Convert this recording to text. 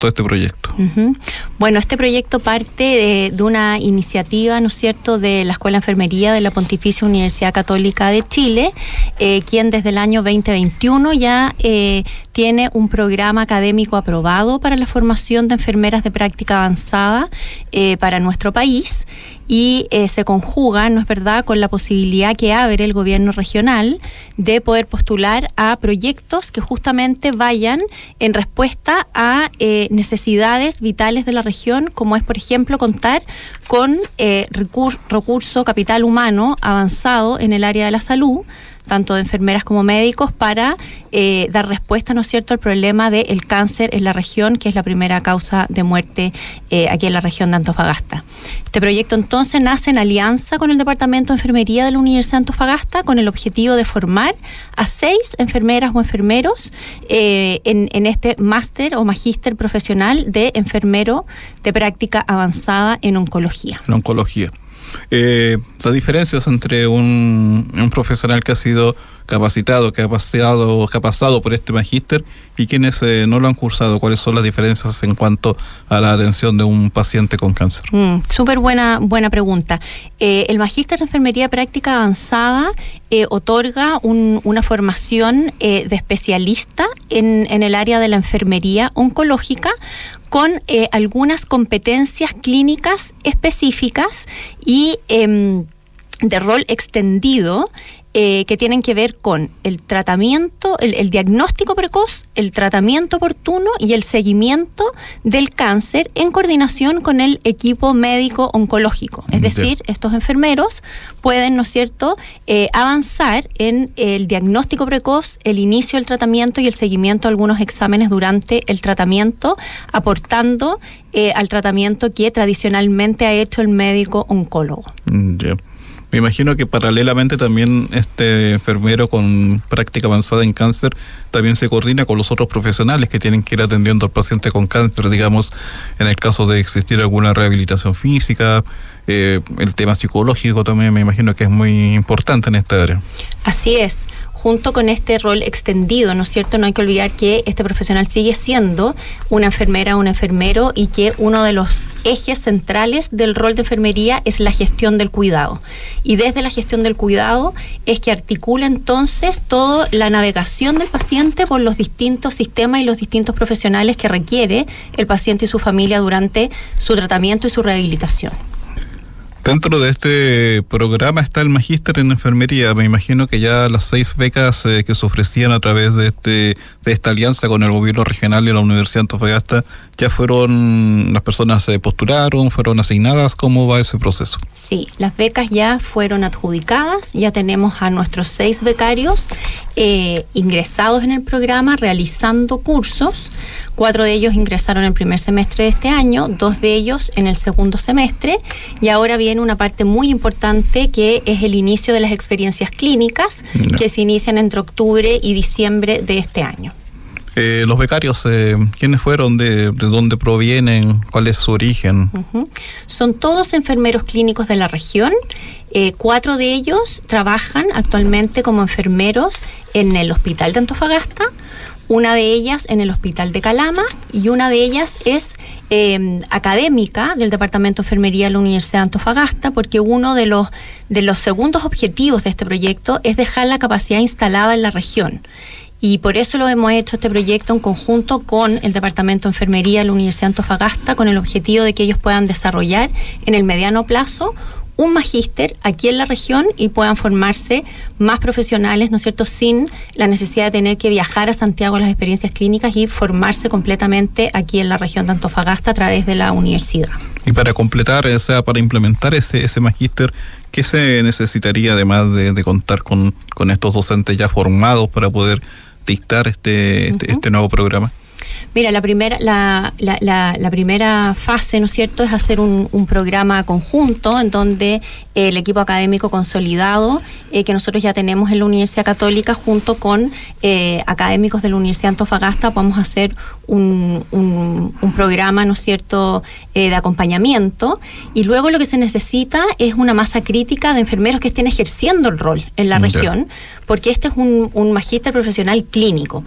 todo este proyecto? Uh-huh. Bueno, este proyecto parte de una iniciativa, ¿no es cierto?, de la Escuela de Enfermería de la Pontificia Universidad Católica de Chile, quien desde el año 2021 ya tiene un programa académico aprobado para la formación de enfermeras de práctica avanzada para nuestro país. Y se conjuga, ¿no es verdad?, con la posibilidad que abre el gobierno regional de poder postular a proyectos que justamente vayan en respuesta a necesidades vitales de la región, como es, por ejemplo, contar con recurso capital humano avanzado en el área de la salud, tanto de enfermeras como médicos, para dar respuesta, ¿no es cierto?, al problema del cáncer en la región, que es la primera causa de muerte aquí en la región de Antofagasta. Este proyecto entonces nace en alianza con el Departamento de Enfermería de la Universidad de Antofagasta, con el objetivo de formar a 6 enfermeras o enfermeros en este máster o magíster profesional de enfermero de práctica avanzada en oncología. En oncología. Las diferencias entre un profesional que ha sido capacitado, que ha pasado por este magíster, y quienes no lo han cursado, ¿cuáles son las diferencias en cuanto a la atención de un paciente con cáncer? Súper buena pregunta. El magíster de enfermería práctica avanzada otorga una formación de especialista en el área de la enfermería oncológica, con algunas competencias clínicas específicas y de rol extendido que tienen que ver con el tratamiento, el diagnóstico precoz, el tratamiento oportuno y el seguimiento del cáncer en coordinación con el equipo médico oncológico. Es decir, estos enfermeros pueden, ¿no es cierto?, avanzar en el diagnóstico precoz, el inicio del tratamiento y el seguimiento de algunos exámenes durante el tratamiento, aportando al tratamiento que tradicionalmente ha hecho el médico oncólogo. Me imagino que paralelamente también este enfermero con práctica avanzada en cáncer también se coordina con los otros profesionales que tienen que ir atendiendo al paciente con cáncer, digamos, en el caso de existir alguna rehabilitación física, el tema psicológico también me imagino que es muy importante en esta área. Así es. Junto con este rol extendido, ¿no es cierto?, no hay que olvidar que este profesional sigue siendo una enfermera o un enfermero, y que uno de los ejes centrales del rol de enfermería es la gestión del cuidado. Y desde la gestión del cuidado es que articula entonces toda la navegación del paciente por los distintos sistemas y los distintos profesionales que requiere el paciente y su familia durante su tratamiento y su rehabilitación. Dentro de este programa está el magíster en enfermería. Me imagino que ya las 6 becas que se ofrecían a través de esta alianza con el gobierno regional y la Universidad de Antofagasta, ya fueron, las personas se postularon, fueron asignadas. ¿Cómo va ese proceso? Sí, las becas ya fueron adjudicadas, ya tenemos a nuestros 6 becarios ingresados en el programa, realizando cursos. 4 de ellos ingresaron en el primer semestre de este año, 2 de ellos en el segundo semestre, y ahora viene una parte muy importante, que es el inicio de las experiencias clínicas, que se inician entre octubre y diciembre de este año. Los becarios, ¿quiénes fueron? ¿De dónde provienen? ¿Cuál es su origen? Son todos enfermeros clínicos de la región. 4 de ellos trabajan actualmente como enfermeros en el Hospital de Antofagasta, una de ellas en el Hospital de Calama, y una de ellas es académica del Departamento de Enfermería de la Universidad de Antofagasta, porque uno de los segundos objetivos de este proyecto es dejar la capacidad instalada en la región. Y por eso lo hemos hecho este proyecto en conjunto con el Departamento de Enfermería de la Universidad de Antofagasta, con el objetivo de que ellos puedan desarrollar en el mediano plazo un magíster aquí en la región y puedan formarse más profesionales, ¿no es cierto?, sin la necesidad de tener que viajar a Santiago a las experiencias clínicas, y formarse completamente aquí en la región de Antofagasta a través de la universidad. Y para completar, o sea, para implementar ese magíster, ¿qué se necesitaría además de contar con estos docentes ya formados para poder dictar este nuevo programa? Mira, la primera fase, ¿no es cierto?, es hacer un programa conjunto en donde el equipo académico consolidado que nosotros ya tenemos en la Universidad Católica, junto con académicos de la Universidad de Antofagasta, vamos a hacer un programa, ¿no es cierto?, de acompañamiento. Y luego lo que se necesita es una masa crítica de enfermeros que estén ejerciendo el rol en la región, porque este es un magíster profesional clínico.